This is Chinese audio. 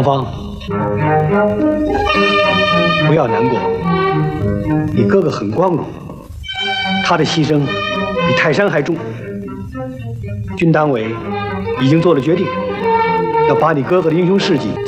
芳，不要难过，你哥哥很光荣，他的牺牲比泰山还重。军党委已经做了决定，要把你哥哥的英雄事迹